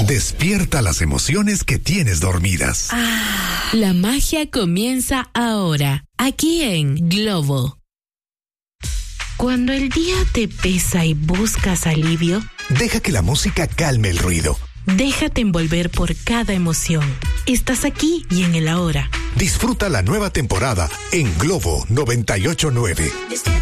Despierta las emociones que tienes dormidas. La magia comienza ahora, aquí en Globo. Cuando el día te pesa y buscas alivio, deja que la música calme el ruido. Déjate envolver por cada emoción. Estás aquí y en el ahora. Disfruta la nueva temporada en Globo 98.9.